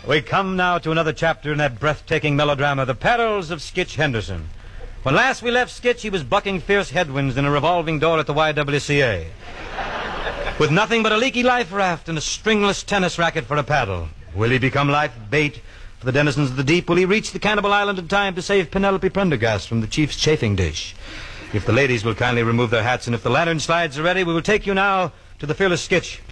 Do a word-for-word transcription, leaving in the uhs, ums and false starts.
We come now to another chapter in that breathtaking melodrama, The Perils of Skitch Henderson. When last we left Skitch, he was bucking fierce headwinds in a revolving door at the Y W C A. With nothing but a leaky life raft and a stringless tennis racket for a paddle. Will he become life bait for the denizens of the deep? Will he reach the cannibal island in time to save Penelope Prendergast from the chief's chafing dish? If the ladies will kindly remove their hats, and if the lantern slides are ready, we will take you now to the fearless Skitch.